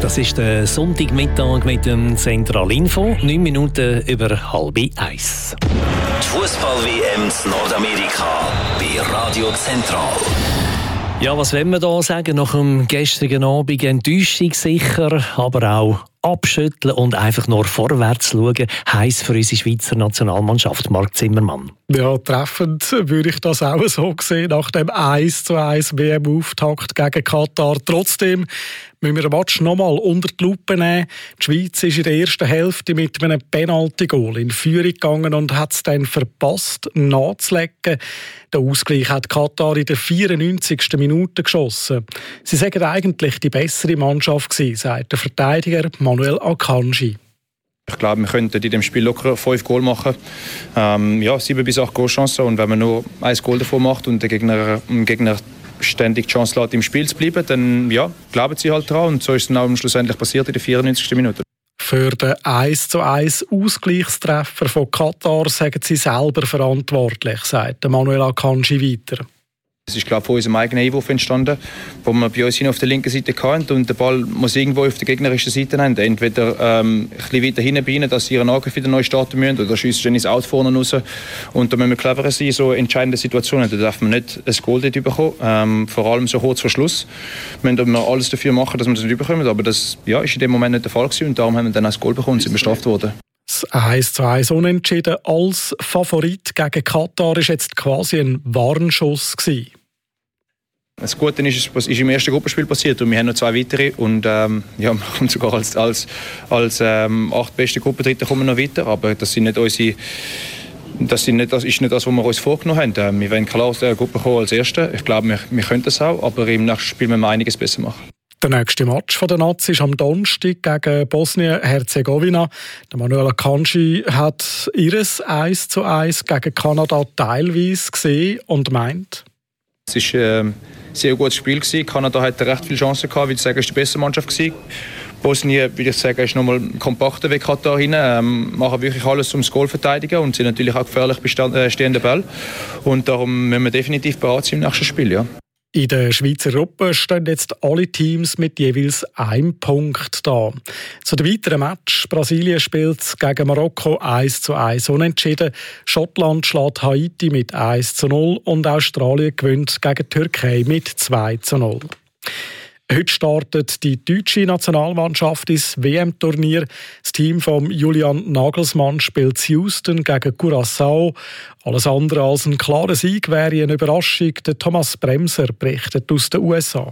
Das ist der Sonntagmittag mit dem Zentralinfo. 9 Minuten über 12:30. Die Fußball-WM in Nordamerika bei Radio Zentral. Ja, was wollen wir da sagen? Nach dem gestrigen Abend Enttäuschung sicher, aber auch abschütteln und einfach nur vorwärts schauen, heisst für unsere Schweizer Nationalmannschaft. Marc Zimmermann. Ja, treffend würde ich das auch so sehen, nach dem 1:1 WM-Auftakt gegen Katar. Trotzdem müssen wir den Match nochmal unter die Lupe nehmen. Die Schweiz ist in der ersten Hälfte mit einem Penalty-Goal in Führung gegangen und hat es dann verpasst, nachzulegen. Den Ausgleich hat Katar in der 94. Minute geschossen. Sie sagen eigentlich die bessere Mannschaft gewesen, sagt der Verteidiger Manuel Akanji. Ich glaube, wir könnten in dem Spiel locker 5 Goal machen. 7 bis 8 Goalchancen. Und wenn man nur 1 Goal davon macht und der Gegner ständig die Chance lässt, im Spiel zu bleiben, dann glauben sie halt dran. Und so ist es dann auch schlussendlich passiert in der 94. Minute. Für den 1:1 Ausgleichstreffer von Katar sagen sie selber verantwortlich, sagt Manuel Akanji weiter. Es ist, glaube ich, von unserem eigenen Einwurf entstanden, wo wir bei uns auf der linken Seite hatten. Und der Ball muss irgendwo auf der gegnerischen Seite enden. Entweder ein bisschen weiter hinten bei ihnen, dass sie ihren Angriff wieder neu starten müssen, oder schiessen dann ins Out vorne raus. Und da müssen wir cleverer sein, so entscheidende Situationen. Da darf man nicht ein Goal dort bekommen, vor allem so kurz vor Schluss. Wir müssen alles dafür machen, dass wir das nicht bekommen. Aber das ist in dem Moment nicht der Fall gewesen. Und darum haben wir dann ein Goal bekommen und sind bestraft worden. Das 1:1 Unentschieden als Favorit gegen Katar ist jetzt quasi ein Warnschuss gewesen. Das Gute ist im ersten Gruppenspiel passiert und wir haben noch 2 weitere und wir kommen sogar als 8 beste Gruppendritte kommen noch weiter, aber das sind nicht unsere. Das ist nicht das, was wir uns vorgenommen haben. Wir wollen klar aus der Gruppe kommen als Erste. Ich glaube, wir können das auch, aber im nächsten Spiel müssen wir einiges besser machen. Der nächste Match der Nazis ist am Donnerstag gegen Bosnien-Herzegowina. Manuel Akanji hat ihres 1:1 gegen Kanada teilweise gesehen und meint: Es war ein sehr gutes Spiel. Kanada hatte recht viele Chancen gehabt, würde ich sagen, es war die beste Mannschaft. Bosnien, würde ich sagen, ist nochmal kompakter wie Katar hinein, machen wirklich alles, um das Goal zu verteidigen und sind natürlich auch gefährlich bei stehenden Ball. Und darum müssen wir definitiv bereit sein im nächsten Spiel, ja. In der Schweizer Gruppe stehen jetzt alle Teams mit jeweils 1 Punkt da. Zu dem weiteren Match: Brasilien spielt gegen Marokko 1:1 unentschieden. Schottland schlägt Haiti mit 1:0 und Australien gewinnt gegen die Türkei mit 2:0. Heute startet die deutsche Nationalmannschaft ins WM-Turnier. Das Team von Julian Nagelsmann spielt in Houston gegen Curaçao. Alles andere als ein klarer Sieg wäre eine Überraschung. Der Thomas Bremser berichtet aus den USA.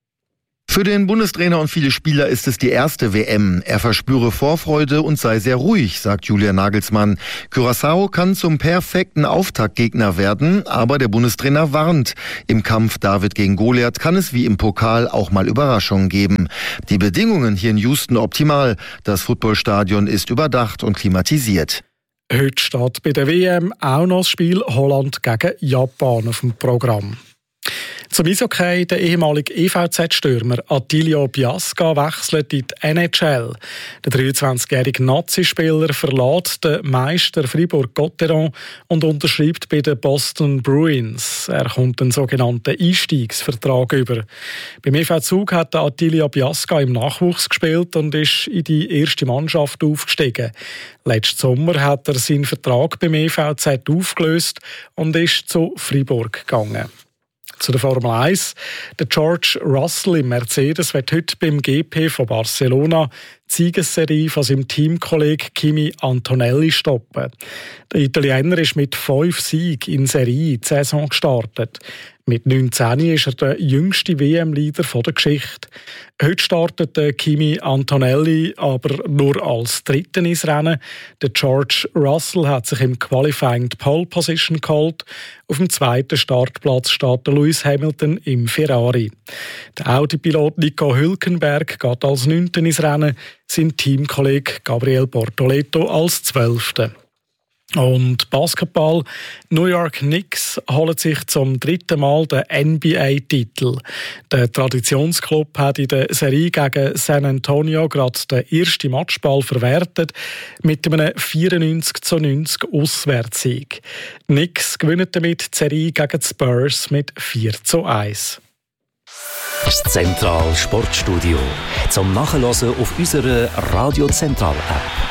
Für den Bundestrainer und viele Spieler ist es die erste WM. Er verspüre Vorfreude und sei sehr ruhig, sagt Julian Nagelsmann. Curaçao kann zum perfekten Auftaktgegner werden, aber der Bundestrainer warnt. Im Kampf David gegen Goliath kann es wie im Pokal auch mal Überraschungen geben. Die Bedingungen hier in Houston optimal. Das Footballstadion ist überdacht und klimatisiert. Heute steht bei der WM auch noch das Spiel Holland gegen Japan auf dem Programm. Zum Eishockey: der ehemalige EVZ-Stürmer Attilio Biasca wechselt in die NHL. Der 23-jährige Nazi-Spieler verlässt den Meister Fribourg-Gotteron und unterschreibt bei den Boston Bruins. Er kommt einen sogenannten Einstiegsvertrag über. Beim EV Zug hat Attilio Biasca im Nachwuchs gespielt und ist in die erste Mannschaft aufgestiegen. Letzten Sommer hat er seinen Vertrag beim EVZ aufgelöst und ist zu Fribourg gegangen. Zu der Formel 1. Der George Russell im Mercedes wird heute beim GP von Barcelona die Siegesserie von seinem Teamkollegen Kimi Antonelli stoppen. Der Italiener ist mit 5 Siegen in Serie die Saison gestartet. Mit 19 ist er der jüngste WM-Leader der Geschichte. Heute startet Kimi Antonelli aber nur als Dritter ins Rennen. Der George Russell hat sich im Qualifying die Pole Position geholt. Auf dem 2. Startplatz steht Lewis Hamilton im Ferrari. Der Audi-Pilot Nico Hülkenberg geht als 9. ins Rennen, sein Teamkollege Gabriel Bortoleto als 12. Und Basketball: New York Knicks holen sich zum 3. Mal den NBA-Titel. Der Traditionsclub hat in der Serie gegen San Antonio gerade den ersten Matchball verwertet mit einem 94:90 Auswärtssieg. Die Knicks gewinnen damit die Serie gegen die Spurs mit 4:1. Das Zentral Sportstudio. Zum Nachhören auf unserer Radio Zentral App.